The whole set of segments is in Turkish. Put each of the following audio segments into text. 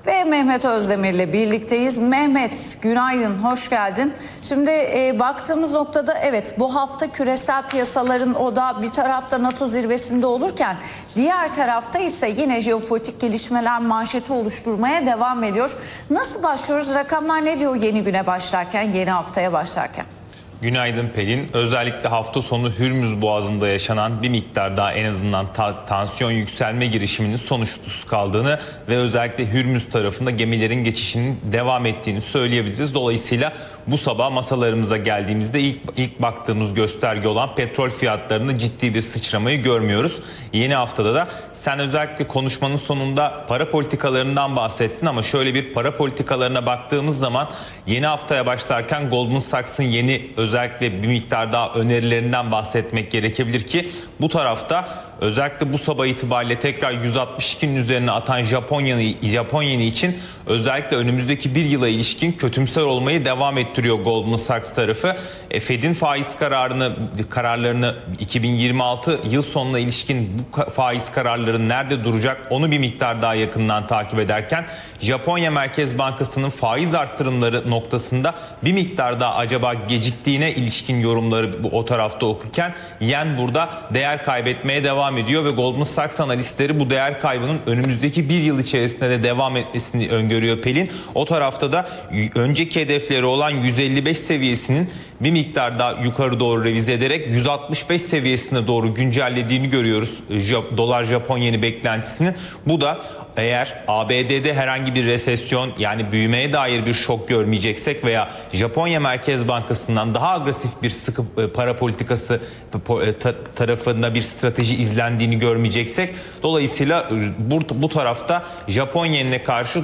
Ve Mehmet Özdemir'le birlikteyiz. Mehmet, günaydın, hoş geldin. Şimdi baktığımız noktada evet, bu hafta küresel piyasaların odağı bir tarafta NATO zirvesinde olurken diğer tarafta ise yine jeopolitik gelişmeler manşeti oluşturmaya devam ediyor. Nasıl başlıyoruz? Rakamlar ne diyor yeni güne başlarken, yeni haftaya başlarken? Günaydın Pelin. Özellikle hafta sonu Hürmüz Boğazı'nda yaşanan bir miktar daha en azından tansiyon yükselme girişiminin sonuçsuz kaldığını ve özellikle Hürmüz tarafında gemilerin geçişinin devam ettiğini söyleyebiliriz. Dolayısıyla bu sabah masalarımıza geldiğimizde ilk baktığımız gösterge olan petrol fiyatlarında ciddi bir sıçramayı görmüyoruz. Yeni haftada da sen özellikle konuşmanın sonunda para politikalarından bahsettin ama şöyle bir para politikalarına baktığımız zaman yeni haftaya başlarken Goldman Sachs'ın yeni özellikle bir miktar daha önerilerinden bahsetmek gerekebilir ki bu tarafta özellikle bu sabah itibariyle tekrar 162'nin üzerine atan Japon yeni için özellikle önümüzdeki bir yıla ilişkin kötümser olmayı devam ettiriyor Goldman Sachs tarafı. Fed'in faiz kararlarını 2026 yıl sonuna ilişkin bu faiz kararları nerede duracak onu bir miktar daha yakından takip ederken Japonya Merkez Bankası'nın faiz arttırımları noktasında bir miktar daha acaba geciktiğine ilişkin yorumları o tarafta okurken yen burada değer kaybetmeye devam ediyor ve Goldman Sachs analistleri bu değer kaybının önümüzdeki bir yıl içerisinde de devam etmesini öngörüyor Pelin. O tarafta da önceki hedefleri olan 155 seviyesinin bir miktar daha yukarı doğru revize ederek 165 seviyesine doğru güncellediğini görüyoruz dolar Japon yeni beklentisinin. Bu da eğer ABD'de herhangi bir resesyon yani büyümeye dair bir şok görmeyeceksek veya Japonya Merkez Bankası'ndan daha agresif bir sıkı para politikası tarafında bir strateji izlendiğini görmeyeceksek dolayısıyla bu tarafta Japon yenine karşı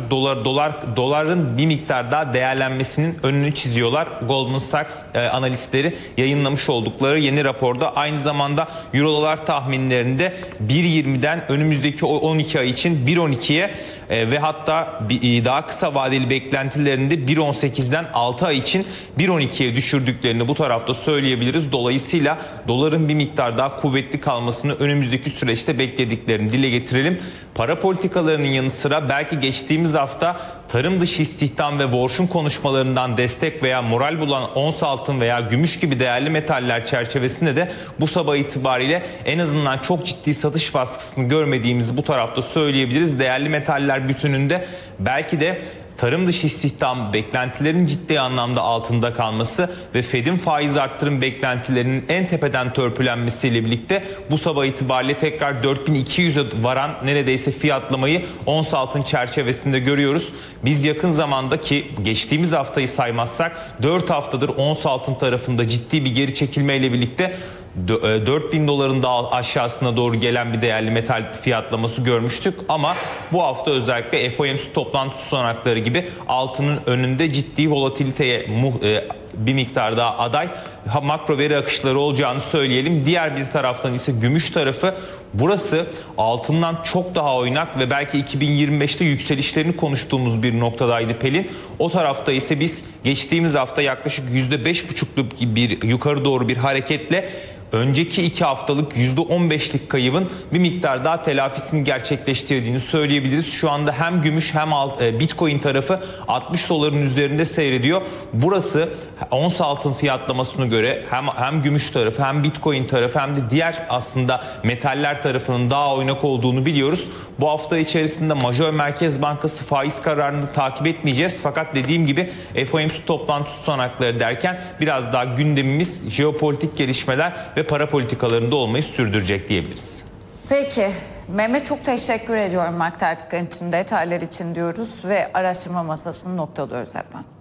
doların bir miktar daha değerlenmesinin önünü çiziyorlar. Goldman Sachs analistleri yayınlamış oldukları yeni raporda aynı zamanda Euro dolar tahminlerinde 1.20'den önümüzdeki 12 ay için 1.12'ye ve hatta daha kısa vadeli beklentilerinde 1.18'den 6 ay için 1.12'ye düşürdüklerini bu tarafta söyleyebiliriz. Dolayısıyla doların bir miktar daha kuvvetli kalmasını önümüzdeki süreçte beklediklerini dile getirelim. Para politikalarının yanı sıra belki geçtiğimiz hafta tarım dışı istihdam ve borçun konuşmalarından destek veya moral bulan ons altın veya gümüş gibi değerli metaller çerçevesinde de bu sabah itibariyle en azından çok ciddi satış baskısını görmediğimizi bu tarafta söyleyebiliriz. Değerli metaller bütününde belki de tarım dışı istihdam beklentilerin ciddi anlamda altında kalması ve Fed'in faiz arttırım beklentilerinin en tepeden törpülenmesiyle birlikte bu sabah itibariyle tekrar 4200'e varan neredeyse fiyatlamayı ons altın çerçevesinde görüyoruz. Biz yakın zamanda ki geçtiğimiz haftayı saymazsak 4 haftadır ons altın tarafında ciddi bir geri çekilmeyle birlikte 4.000 doların da aşağısına doğru gelen bir değerli metal fiyatlaması görmüştük ama bu hafta özellikle FOMC toplantı tutanakları gibi altının önünde ciddi volatiliteye bir miktar daha aday makro veri akışları olacağını söyleyelim. Diğer bir taraftan ise gümüş tarafı burası altından çok daha oynak ve belki 2025'te yükselişlerini konuştuğumuz bir noktadaydı Pelin. O tarafta ise biz geçtiğimiz hafta yaklaşık %5,5'luk bir yukarı doğru bir hareketle önceki 2 haftalık %15'lik kaybın bir miktar daha telafisini gerçekleştirdiğini söyleyebiliriz. Şu anda hem gümüş hem Bitcoin tarafı 60 doların üzerinde seyrediyor. Burası ons altın fiyatlamasına göre hem gümüş tarafı hem Bitcoin tarafı hem de diğer aslında metaller tarafının daha oynak olduğunu biliyoruz. Bu hafta içerisinde Major Merkez Bankası faiz kararını takip etmeyeceğiz. Fakat dediğim gibi FOMC toplantı tutanakları derken biraz daha gündemimiz jeopolitik gelişmeler ve para politikalarında olmayı sürdürecek diyebiliriz. Peki Mehmet, çok teşekkür ediyorum aktardıkların için, detaylar için diyoruz ve araştırma masasını noktalıyoruz efendim.